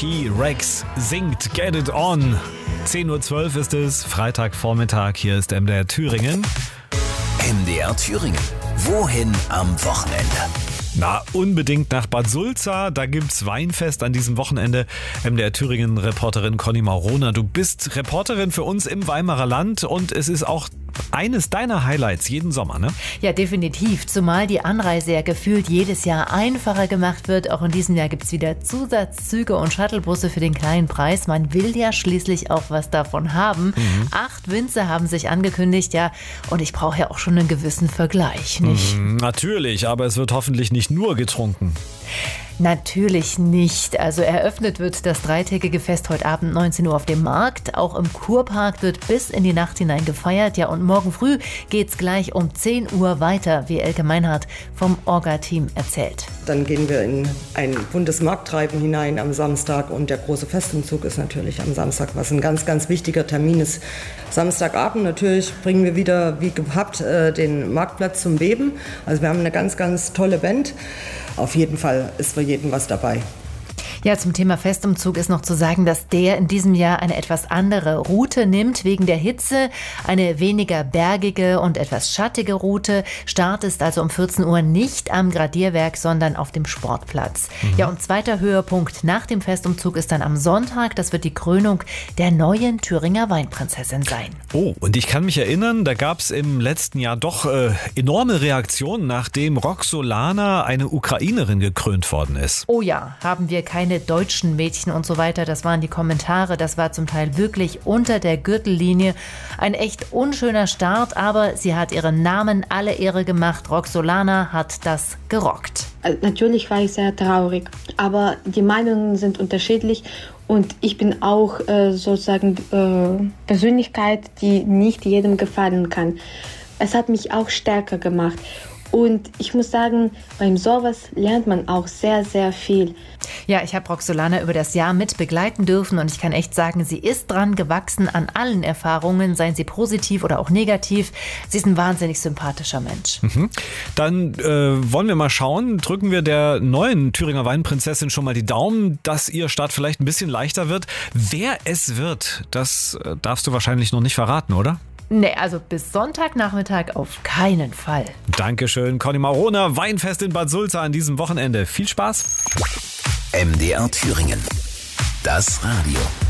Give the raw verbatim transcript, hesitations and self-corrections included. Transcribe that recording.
T-Rex singt Get It On. zehn Uhr zwölf ist es, Freitagvormittag, hier ist M D R Thüringen. M D R Thüringen. Wohin am Wochenende? Na, unbedingt nach Bad Sulza, da gibt's Weinfest an diesem Wochenende. M D R Thüringen-Reporterin Conny Maurona, du bist Reporterin für uns im Weimarer Land und es ist auch eines deiner Highlights jeden Sommer, ne? Ja, definitiv, zumal die Anreise ja gefühlt jedes Jahr einfacher gemacht wird. Auch in diesem Jahr gibt's wieder Zusatzzüge und Shuttlebusse für den kleinen Preis. Man will ja schließlich auch was davon haben. Mhm. Acht Winzer haben sich angekündigt, ja, und ich brauche ja auch schon einen gewissen Vergleich, nicht? Mhm, natürlich, aber es wird hoffentlich nicht nur getrunken. Natürlich nicht. Also eröffnet wird das dreitägige Fest heute Abend neunzehn Uhr auf dem Markt. Auch im Kurpark wird bis in die Nacht hinein gefeiert. Ja, und morgen früh geht's gleich um zehn Uhr weiter, wie Elke Meinhardt vom Orga-Team erzählt. Dann gehen wir in ein buntes Markttreiben hinein am Samstag und der große Festumzug ist natürlich am Samstag, was ein ganz, ganz wichtiger Termin ist. Samstagabend natürlich bringen wir wieder, wie gehabt, den Marktplatz zum Beben. Also wir haben eine ganz, ganz tolle Band. Auf jeden Fall ist für jeden was dabei. Ja, zum Thema Festumzug ist noch zu sagen, dass der in diesem Jahr eine etwas andere Route nimmt, wegen der Hitze. Eine weniger bergige und etwas schattige Route. Start ist also um vierzehn Uhr nicht am Gradierwerk, sondern auf dem Sportplatz. Mhm. Ja, und zweiter Höhepunkt nach dem Festumzug ist dann am Sonntag. Das wird die Krönung der neuen Thüringer Weinprinzessin sein. Oh, und ich kann mich erinnern, da gab es im letzten Jahr doch äh, enorme Reaktionen, nachdem Roxolana, eine Ukrainerin, gekrönt worden ist. Oh ja, haben wir keine deutschen Mädchen und so weiter. Das waren die Kommentare. Das war zum Teil wirklich unter der Gürtellinie. Ein echt unschöner Start, aber sie hat ihren Namen alle Ehre gemacht. Roxolana hat das gerockt. Also natürlich war ich sehr traurig, aber die Meinungen sind unterschiedlich und ich bin auch äh, sozusagen äh, Persönlichkeit, die nicht jedem gefallen kann. Es hat mich auch stärker gemacht. Und ich muss sagen, beim sowas lernt man auch sehr, sehr viel. Ja, ich habe Roxolana über das Jahr mit begleiten dürfen und ich kann echt sagen, sie ist dran gewachsen an allen Erfahrungen, seien sie positiv oder auch negativ. Sie ist ein wahnsinnig sympathischer Mensch. Mhm. Dann äh, wollen wir mal schauen, drücken wir der neuen Thüringer Weinprinzessin schon mal die Daumen, dass ihr Start vielleicht ein bisschen leichter wird. Wer es wird, das äh, darfst du wahrscheinlich noch nicht verraten, oder? Nee, also bis Sonntagnachmittag auf keinen Fall. Dankeschön, Conny Maurona. Weinfest in Bad Sulza an diesem Wochenende. Viel Spaß. M D R Thüringen. Das Radio.